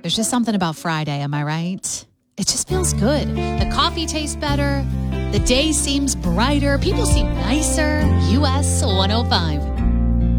There's just something about Friday, am I right? It just feels good. The coffee tastes better. The day seems brighter. People seem nicer. US 105.